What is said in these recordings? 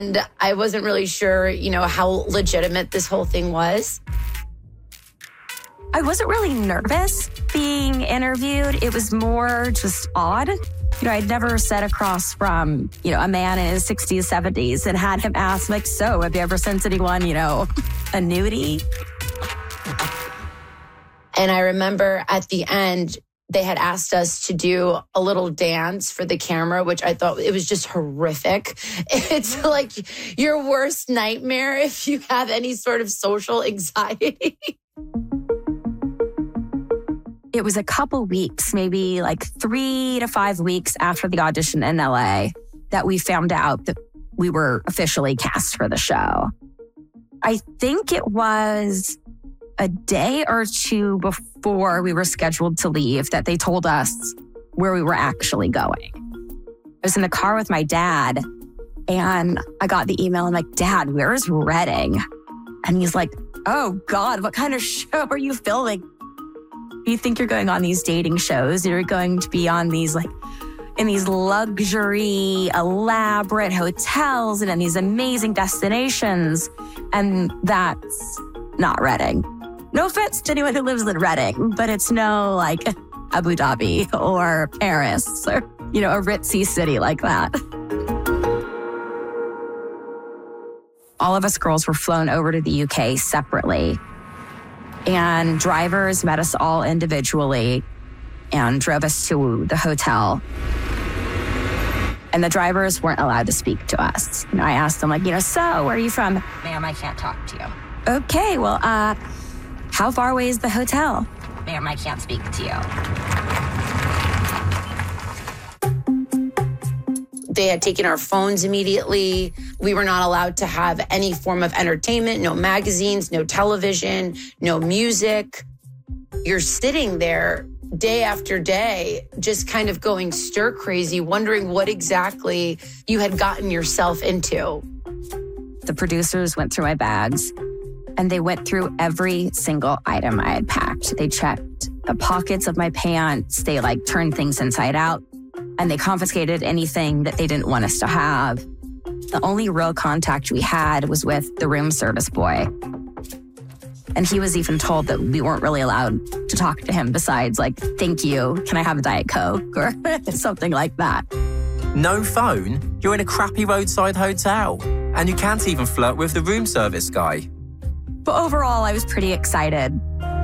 And I wasn't really sure, how legitimate this whole thing was. I wasn't really nervous being interviewed. It was more just odd. I'd never sat across from, a man in his 60s, 70s and had him ask, so have you ever sent anyone, a nudie? And I remember at the end, they had asked us to do a little dance for the camera, which I thought it was just horrific. It's like your worst nightmare if you have any sort of social anxiety. It was a couple weeks, maybe 3 to 5 weeks after the audition in LA that we found out that we were officially cast for the show. I think it was a day or two before we were scheduled to leave that they told us where we were actually going. I was in the car with my dad and I got the email. I'm like, Dad, where's Reading? And he's like, oh God, what kind of show are you filming? You think you're going on these dating shows, you're going to be on these in these luxury, elaborate hotels and in these amazing destinations. And that's not Reading. No offense to anyone who lives in Reading, but it's no Abu Dhabi or Paris or, a ritzy city like that. All of us girls were flown over to the UK separately. And drivers met us all individually and drove us to the hotel. And the drivers weren't allowed to speak to us. I asked them, so where are you from? Ma'am, I can't talk to you. Okay, well, how far away is the hotel? Ma'am, I can't speak to you. They had taken our phones immediately. We were not allowed to have any form of entertainment, no magazines, no television, no music. You're sitting there day after day, just kind of going stir crazy, wondering what exactly you had gotten yourself into. The producers went through my bags and they went through every single item I had packed. They checked the pockets of my pants. They turned things inside out. And they confiscated anything that they didn't want us to have. The only real contact we had was with the room service boy. And he was even told that we weren't really allowed to talk to him besides thank you, can I have a Diet Coke? Or something like that. No phone? You're in a crappy roadside hotel. And you can't even flirt with the room service guy. But overall, I was pretty excited.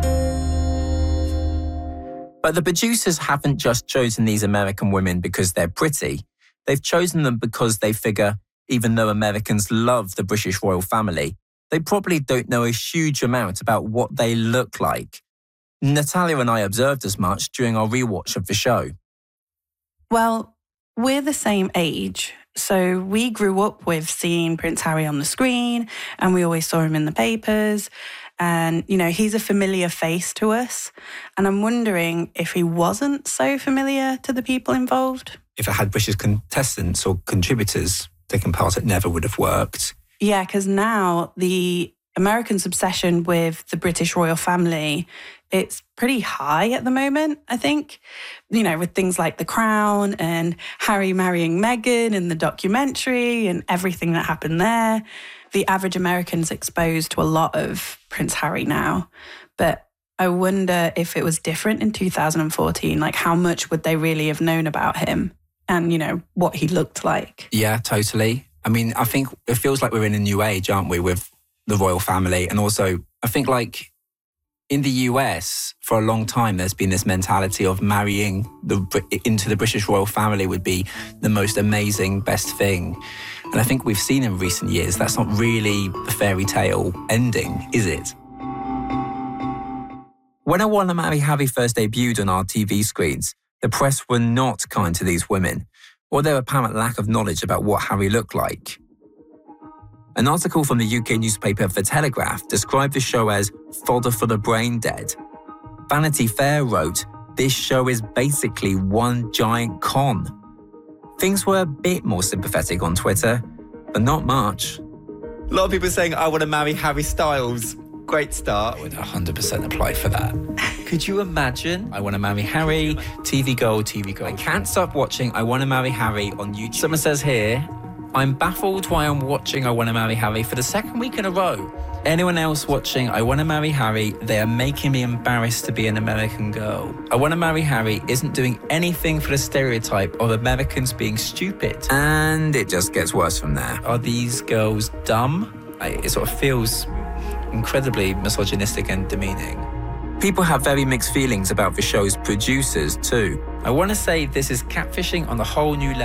But the producers haven't just chosen these American women because they're pretty. They've chosen them because they figure, even though Americans love the British royal family, they probably don't know a huge amount about what they look like. Natalia and I observed as much during our rewatch of the show. Well, we're the same age, so we grew up with seeing Prince Harry on the screen, and we always saw him in the papers. And, he's a familiar face to us. And I'm wondering if he wasn't so familiar to the people involved. If it had British contestants or contributors taking part, it never would have worked. Yeah, because now the Americans' obsession with the British royal family, it's pretty high at the moment, I think. With things like The Crown and Harry marrying Meghan and the documentary and everything that happened there. The average American's exposed to a lot of Prince Harry now. But I wonder if it was different in 2014, how much would they really have known about him and, what he looked like? Yeah, totally. I mean, I think it feels like we're in a new age, aren't we, with the royal family? And also, I think in the US, for a long time, there's been this mentality of marrying into the British royal family would be the most amazing, best thing. And I think we've seen in recent years, that's not really the fairy tale ending, is it? When I Want to Marry Harry first debuted on our TV screens, the press were not kind to these women, or their apparent lack of knowledge about what Harry looked like. An article from the UK newspaper The Telegraph described the show as fodder for the brain dead. Vanity Fair wrote, this show is basically one giant con. Things were a bit more sympathetic on Twitter, but not much. A lot of people saying, I want to marry Harry Styles. Great start. I would 100% apply for that. Could you imagine? I Want to Marry Harry, TV Gold, TV Gold. I can't stop watching I Want to Marry Harry on YouTube. Someone says here, I'm baffled why I'm watching I Want to Marry Harry for the second week in a row. Anyone else watching I Want to Marry Harry, they are making me embarrassed to be an American girl. I Want to Marry Harry isn't doing anything for the stereotype of Americans being stupid. And it just gets worse from there. Are these girls dumb? It sort of feels incredibly misogynistic and demeaning. People have very mixed feelings about the show's producers too. I want to say this is catfishing on a whole new level.